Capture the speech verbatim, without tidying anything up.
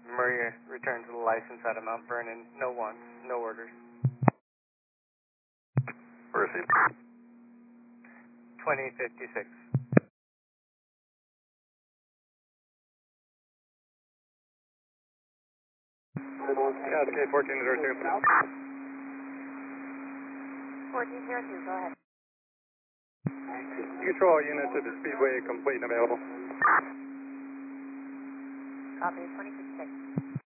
Maria returned to the license out of Mount Vernon. No wants, no orders. Received. twenty fifty-six. Yeah, it's K fourteen zero two. fourteen zero two, go ahead. Control units at the Speedway complete and available. Copy, twenty fifty-six.